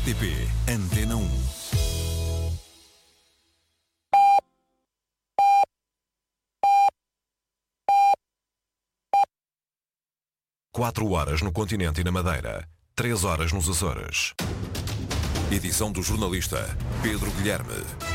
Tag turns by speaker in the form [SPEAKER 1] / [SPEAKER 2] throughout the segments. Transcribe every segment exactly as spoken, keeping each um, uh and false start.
[SPEAKER 1] T P Antena um. Quatro horas no continente e na Madeira. Três horas nos Açores. Edição do jornalista Pedro Guilherme.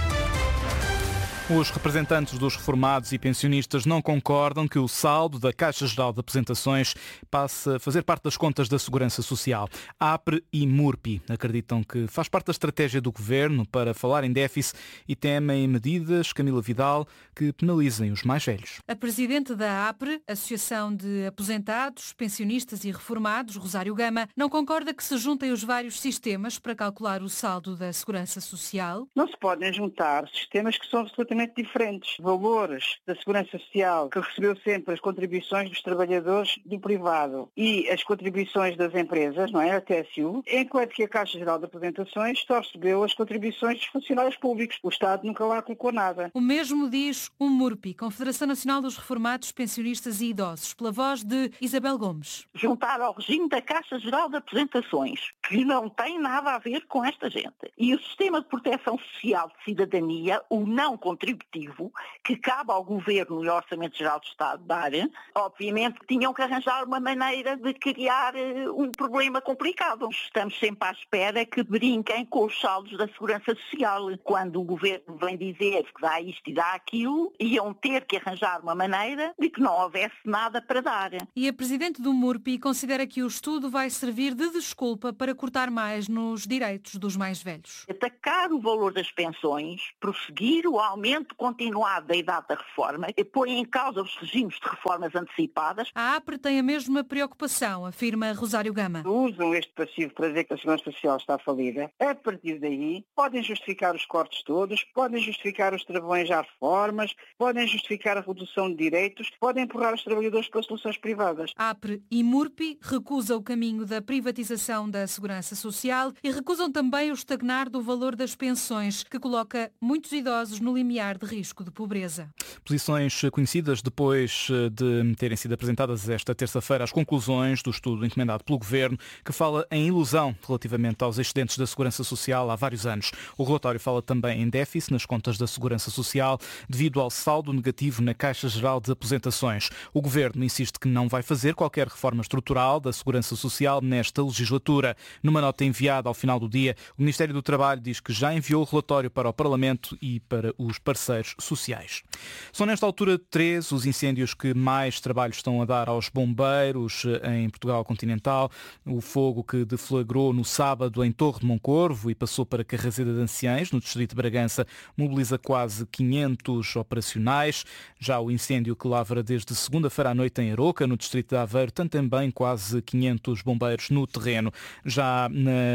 [SPEAKER 2] Os representantes dos reformados e pensionistas não concordam que o saldo da Caixa Geral de Apresentações passe a fazer parte das contas da Segurança Social. A APRE e MURPI acreditam que faz parte da estratégia do Governo para falar em déficit e temem medidas, Camila Vidal, que penalizem os mais velhos.
[SPEAKER 3] A presidente da APRE, Associação de Aposentados, Pensionistas e Reformados, Rosário Gama, não concorda que se juntem os vários sistemas para calcular o saldo da Segurança Social.
[SPEAKER 4] Não se podem juntar sistemas que são absolutamente diferentes. Valores da Segurança Social, que recebeu sempre as contribuições dos trabalhadores do privado e as contribuições das empresas, não é? A T S U, enquanto que a Caixa Geral de Apresentações só recebeu as contribuições dos funcionários públicos. O Estado nunca lá colocou nada.
[SPEAKER 3] O mesmo diz o MURPI, Confederação Nacional dos Reformados, Pensionistas e Idosos, pela voz de Isabel Gomes.
[SPEAKER 5] Juntar ao regime da Caixa Geral de Apresentações, que não tem nada a ver com esta gente. E o Sistema de Proteção Social de Cidadania, o não contributivo, que cabe ao Governo e ao Orçamento Geral do Estado dar, obviamente tinham que arranjar uma maneira de criar um problema complicado. Estamos sempre à espera que brinquem com os saldos da Segurança Social. Quando o Governo vem dizer que dá isto e dá aquilo, iam ter que arranjar uma maneira de que não houvesse nada para dar.
[SPEAKER 3] E a Presidente do MURPI considera que o estudo vai servir de desculpa para cortar mais nos direitos dos mais velhos.
[SPEAKER 5] Atacar o valor das pensões, prosseguir o aumento continuado da idade da reforma e põe em causa os regimes de reformas antecipadas.
[SPEAKER 3] A APRE tem a mesma preocupação, afirma Rosário Gama.
[SPEAKER 4] Usam este passivo para dizer que a Segurança Social está falida. A partir daí, podem justificar os cortes todos, podem justificar os travões às reformas, podem justificar a redução de direitos, podem empurrar os trabalhadores para soluções privadas.
[SPEAKER 3] A APRE e MURPI recusam o caminho da privatização da Segurança Social e recusam também o estagnar do valor das pensões, que coloca muitos idosos no limiar de risco de pobreza.
[SPEAKER 2] Posições conhecidas depois de terem sido apresentadas esta terça-feira as conclusões do estudo encomendado pelo Governo, que fala em ilusão relativamente aos excedentes da Segurança Social há vários anos. O relatório fala também em déficit nas contas da Segurança Social devido ao saldo negativo na Caixa Geral de Apresentações. O Governo insiste que não vai fazer qualquer reforma estrutural da Segurança Social nesta legislatura. Numa nota enviada ao final do dia, o Ministério do Trabalho diz que já enviou o relatório para o Parlamento e para os parceiros sociais. São nesta altura três os incêndios que mais trabalho estão a dar aos bombeiros em Portugal continental. O fogo que deflagrou no sábado em Torre de Moncorvo e passou para Carraseda de Anciães, no distrito de Bragança, mobiliza quase quinhentos operacionais. Já o incêndio que lavra desde segunda-feira à noite em Aroca, no distrito de Aveiro, tem também quase quinhentos bombeiros no terreno. Já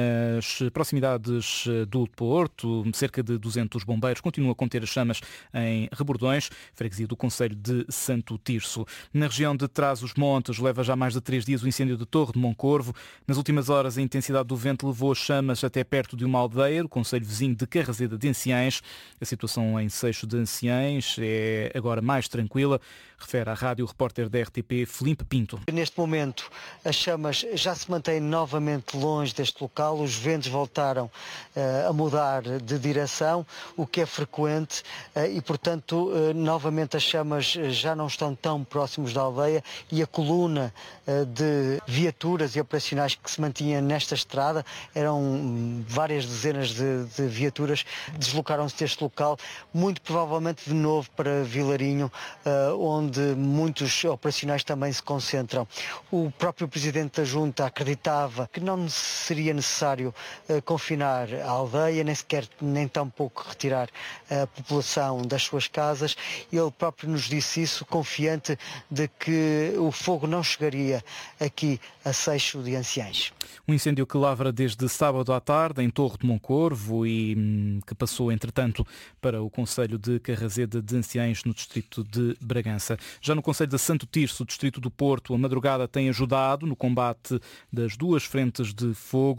[SPEAKER 2] nas proximidades do Porto, cerca de duzentos bombeiros continuam a conter as chamas em Rebordões, freguesia do concelho de Santo Tirso. Na região de Trás-os-Montes, leva já mais de três dias o incêndio de Torre de Moncorvo. Nas últimas horas, a intensidade do vento levou as chamas até perto de uma aldeia, o concelho vizinho de Carraseda de Anciães. A situação em Seixo de Anciães é agora mais tranquila, refere à rádio o repórter da R T P, Filipe Pinto.
[SPEAKER 6] Neste momento, as chamas já se mantêm novamente longe deste local, os ventos voltaram uh, a mudar de direção, o que é frequente uh, e, portanto, uh, novamente as chamas já não estão tão próximos da aldeia e a coluna uh, de viaturas e operacionais que se mantinha nesta estrada, eram várias dezenas de, de viaturas, deslocaram-se deste local, muito provavelmente de novo para Vilarinho, uh, onde muitos operacionais também se concentram. O próprio Presidente da Junta acreditava que não seria necessário uh, confinar a aldeia, nem sequer, nem tampouco retirar a população das suas casas. Ele próprio nos disse isso, confiante de que o fogo não chegaria aqui a Seixo de Anciães.
[SPEAKER 2] Um incêndio que lavra desde sábado à tarde em Torre de Moncorvo e hum, que passou, entretanto, para o concelho de Carraseda de Anciães, no distrito de Bragança. Já no concelho de Santo Tirso, distrito do Porto, a madrugada tem ajudado no combate das duas frentes de fogo.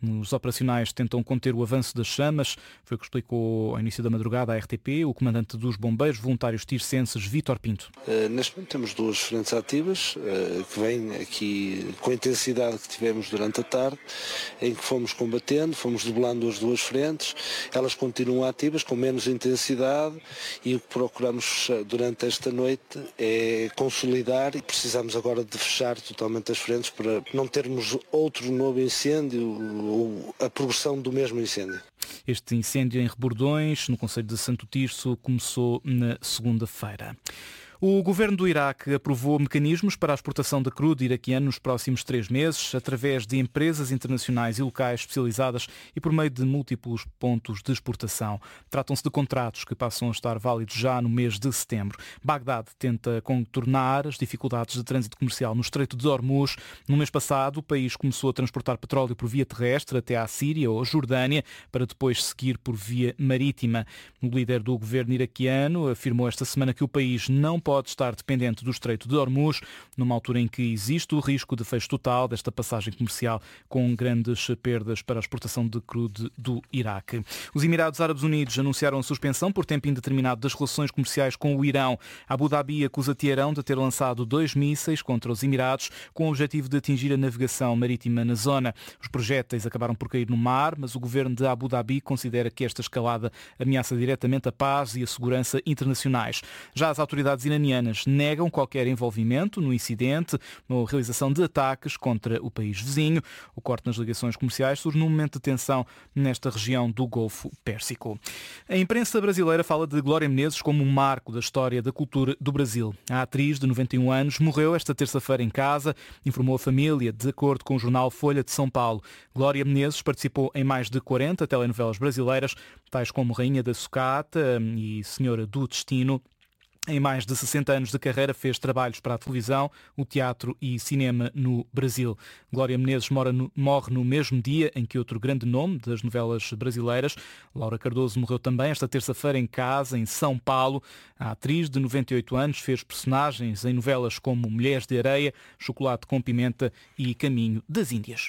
[SPEAKER 2] Os operacionais tentam conter o avanço das chamas, foi o que explicou ao início da madrugada à R T P o comandante dos bombeiros voluntários tircenses, Vítor Pinto.
[SPEAKER 7] Uh, neste momento temos duas frentes ativas, uh, que vêm aqui com a intensidade que tivemos durante a tarde, em que fomos combatendo, fomos debelando as duas frentes, elas continuam ativas com menos intensidade e o que procuramos durante esta noite é consolidar e precisamos agora de fechar totalmente as frentes para não termos outro novo incêndio ou a progressão do mesmo incêndio.
[SPEAKER 2] Este incêndio em Rebordões, no concelho de Santo Tirso, começou na segunda-feira. O governo do Iraque aprovou mecanismos para a exportação de crudo iraquiano nos próximos três meses, através de empresas internacionais e locais especializadas e por meio de múltiplos pontos de exportação. Tratam-se de contratos que passam a estar válidos já no mês de setembro. Bagdade tenta contornar as dificuldades de trânsito comercial no Estreito de Hormuz. No mês passado, o país começou a transportar petróleo por via terrestre até à Síria ou Jordânia, para depois seguir por via marítima. O líder do governo iraquiano afirmou esta semana que o país não pode pode estar dependente do Estreito de Hormuz, numa altura em que existe o risco de fecho total desta passagem comercial, com grandes perdas para a exportação de crudo do Iraque. Os Emirados Árabes Unidos anunciaram a suspensão por tempo indeterminado das relações comerciais com o Irão. Abu Dhabi acusa Teherão de ter lançado dois mísseis contra os Emirados com o objetivo de atingir a navegação marítima na zona. Os projéteis acabaram por cair no mar, mas o governo de Abu Dhabi considera que esta escalada ameaça diretamente a paz e a segurança internacionais. Já as autoridades iranianas negam qualquer envolvimento no incidente ou realização de ataques contra o país vizinho. O corte nas ligações comerciais surge num momento de tensão nesta região do Golfo Pérsico. A imprensa brasileira fala de Glória Menezes como um marco da história da cultura do Brasil. A atriz de noventa e um anos morreu esta terça-feira em casa, informou a família, de acordo com o jornal Folha de São Paulo. Glória Menezes participou em mais de quarenta telenovelas brasileiras, tais como Rainha da Sucata e Senhora do Destino. Em mais de sessenta anos de carreira fez trabalhos para a televisão, o teatro e cinema no Brasil. Glória Menezes no, morre no mesmo dia em que outro grande nome das novelas brasileiras, Laura Cardoso, morreu também esta terça-feira em casa, em São Paulo. A atriz de noventa e oito anos fez personagens em novelas como Mulheres de Areia, Chocolate com Pimenta e Caminho das Índias.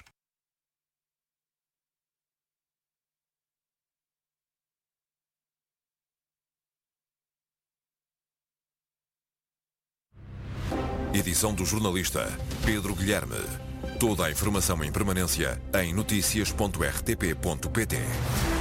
[SPEAKER 1] Edição do jornalista Pedro Guilherme. Toda a informação em permanência em notícias ponto r t p ponto p t.